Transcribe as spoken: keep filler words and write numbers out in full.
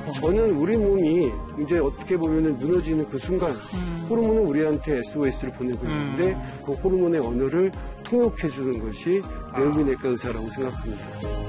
저는 우리 몸이 이제 어떻게 보면은 무너지는 그 순간 음. 호르몬은 우리한테 에스오에스를 보내고 있는데 음. 그 호르몬의 언어를 통역해 주는 것이 내음비내과 의사라고 생각합니다.